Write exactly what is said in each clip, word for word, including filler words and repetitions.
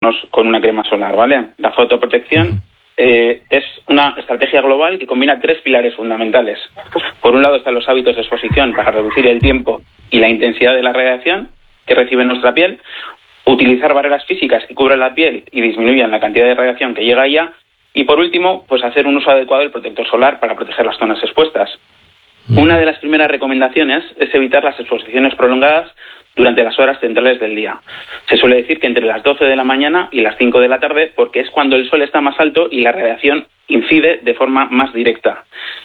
protegernos con una crema solar, ¿vale? La fotoprotección eh, es una estrategia global que combina tres pilares fundamentales. Por un lado están los hábitos de exposición para reducir el tiempo y la intensidad de la radiación que recibe nuestra piel, utilizar barreras físicas que cubran la piel y disminuyan la cantidad de radiación que llega a ella, y por último, pues hacer un uso adecuado del protector solar para proteger las zonas expuestas. Una de las primeras recomendaciones es evitar las exposiciones prolongadas durante las horas centrales del día. Se suele decir que entre las doce de la mañana y las cinco de la tarde, porque es cuando el sol está más alto y la radiación incide de forma más directa.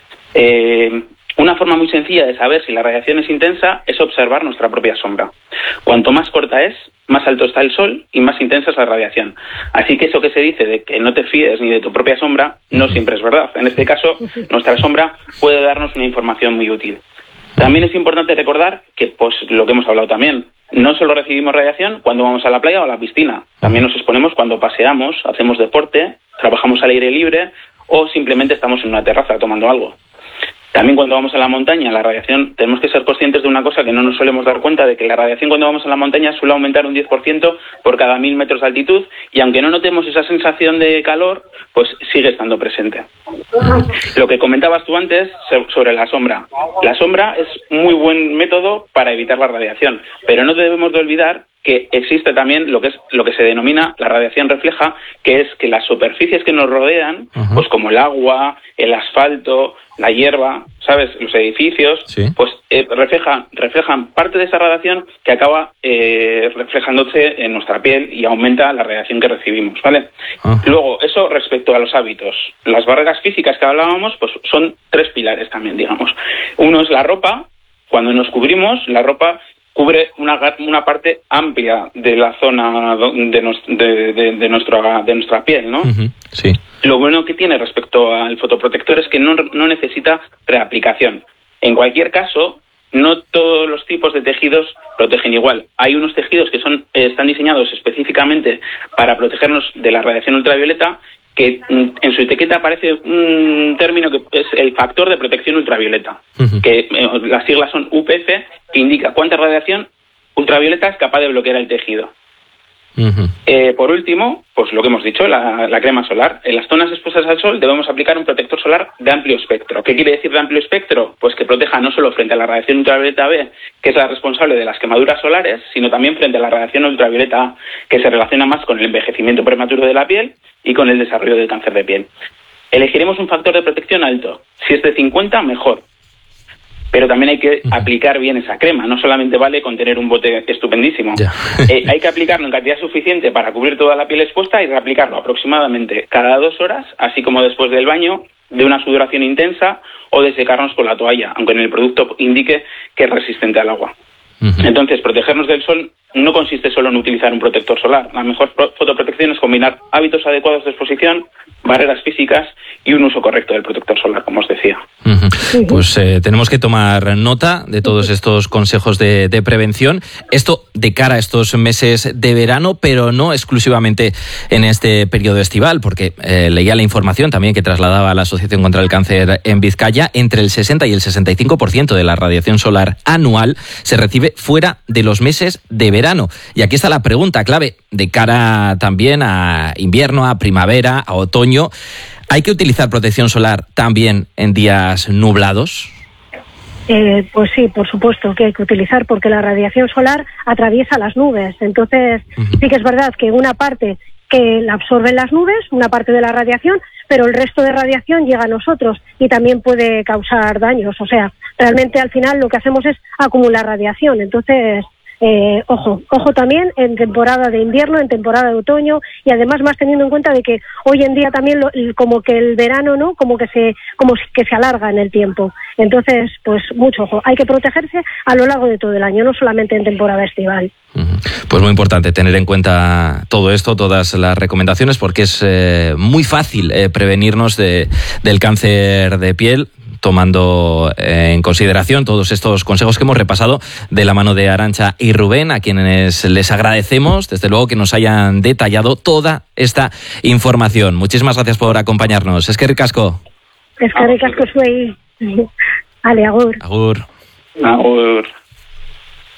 Eh, una forma muy sencilla de saber si la radiación es intensa es observar nuestra propia sombra. Cuanto más corta es, más alto está el sol y más intensa es la radiación. Así que eso que se dice de que no te fíes ni de tu propia sombra, no siempre es verdad. En este caso, nuestra sombra puede darnos una información muy útil. También es importante recordar que, pues lo que hemos hablado también, no solo recibimos radiación cuando vamos a la playa o a la piscina, también nos exponemos cuando paseamos, hacemos deporte, trabajamos al aire libre o simplemente estamos en una terraza tomando algo. También cuando vamos a la montaña, la radiación, tenemos que ser conscientes de una cosa que no nos solemos dar cuenta, de que la radiación cuando vamos a la montaña suele aumentar un diez por ciento por cada mil metros de altitud, y aunque no notemos esa sensación de calor, pues sigue estando presente. Lo que comentabas tú antes sobre la sombra. La sombra es muy buen método para evitar la radiación, pero no debemos de olvidar que existe también lo que es lo que se denomina la radiación refleja, que es que las superficies que nos rodean, uh-huh. pues como el agua, el asfalto, la hierba, ¿sabes?, los edificios, sí. pues eh, reflejan, reflejan parte de esa radiación que acaba eh, reflejándose en nuestra piel y aumenta la radiación que recibimos, ¿vale? Uh-huh. Luego, eso respecto a los hábitos. Las barreras físicas que hablábamos, pues son tres pilares también, digamos. Uno es la ropa. Cuando nos cubrimos, la ropa cubre una, una parte amplia de la zona de, nos, de, de, de, nuestra, de nuestra piel, ¿no? Uh-huh, sí. Lo bueno que tiene respecto al fotoprotector es que no, no necesita reaplicación. En cualquier caso, no todos los tipos de tejidos protegen igual. Hay unos tejidos que son eh, están diseñados específicamente para protegernos de la radiación ultravioleta, que en su etiqueta aparece un término que es el factor de protección ultravioleta, uh-huh. que eh, las siglas son U P F, que indica cuánta radiación ultravioleta es capaz de bloquear el tejido. Uh-huh. Eh, por último, pues lo que hemos dicho, la, la crema solar. En las zonas expuestas al sol debemos aplicar un protector solar de amplio espectro. ¿Qué quiere decir de amplio espectro? Pues que proteja no solo frente a la radiación ultravioleta B, que es la responsable de las quemaduras solares, sino también frente a la radiación ultravioleta A, que se relaciona más con el envejecimiento prematuro de la piel y con el desarrollo del cáncer de piel. Elegiremos un factor de protección alto. Si es de cincuenta, mejor. Pero también hay que uh-huh. aplicar bien esa crema. No solamente vale con tener un bote estupendísimo. eh, hay que aplicarlo en cantidad suficiente para cubrir toda la piel expuesta y reaplicarlo aproximadamente cada dos horas, así como después del baño, de una sudoración intensa o de secarnos con la toalla, aunque en el producto indique que es resistente al agua. Uh-huh. Entonces, protegernos del sol no consiste solo en utilizar un protector solar. La mejor pro- fotoprotección es combinar hábitos adecuados de exposición, barreras físicas y un uso correcto del protector solar, como os decía. Uh-huh. Pues eh, tenemos que tomar nota de todos estos consejos de, de prevención. Esto de cara a estos meses de verano, pero no exclusivamente en este periodo estival, porque eh, leía la información también que trasladaba la Asociación contra el Cáncer en Vizcaya. Entre el sesenta y el sesenta y cinco por ciento de la radiación solar anual se recibe fuera de los meses de verano. Y aquí está la pregunta clave de cara también a invierno, a primavera, a otoño. ¿Hay que utilizar protección solar también en días nublados? Eh, pues sí, por supuesto que hay que utilizar, porque la radiación solar atraviesa las nubes. Entonces, uh-huh. sí que es verdad que una parte que la absorben las nubes, una parte de la radiación, pero el resto de radiación llega a nosotros y también puede causar daños. O sea, realmente al final lo que hacemos es acumular radiación. Entonces, Eh, ojo, ojo también en temporada de invierno, en temporada de otoño, y además más teniendo en cuenta de que hoy en día también lo, como que el verano, ¿no? Como que se como que se alarga en el tiempo. Entonces, pues mucho ojo, hay que protegerse a lo largo de todo el año, no solamente en temporada estival. Pues muy importante tener en cuenta todo esto, todas las recomendaciones, porque es eh, muy fácil eh, prevenirnos de, del cáncer de piel, tomando en consideración todos estos consejos que hemos repasado de la mano de Arantxa y Rubén, a quienes les agradecemos, desde luego, que nos hayan detallado toda esta información. Muchísimas gracias por acompañarnos. Eskerrik asko. Eskerrik asko zuei. Ale, agur. Agur. Agur.